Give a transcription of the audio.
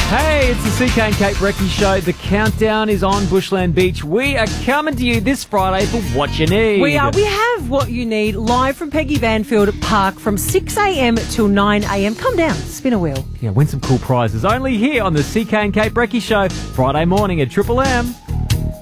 Hey, it's the CK and Kate Brecky Show. The countdown is on Bushland Beach. We are coming to you this Friday for What You Need. We are. We have What You Need live from Peggy Banfield Park from 6 a.m. till 9 a.m. Come down, spin a wheel. Yeah, win some cool prizes only here on the CK and Kate Brecky Show, Friday morning at Triple M.